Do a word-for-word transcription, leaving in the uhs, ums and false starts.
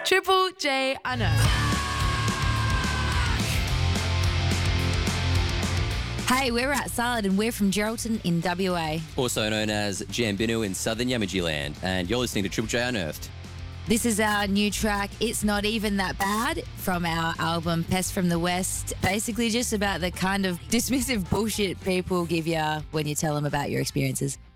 Triple J Unearthed. Hey, we're at Salad and we're from Geraldton in W A. Also known as Jambinu in southern Yamaji land. And you're listening to Triple J Unearthed. This is our new track, It's Not Even That Bad, from our album Pest from the West. Basically just about the kind of dismissive bullshit people give you when you tell them about your experiences.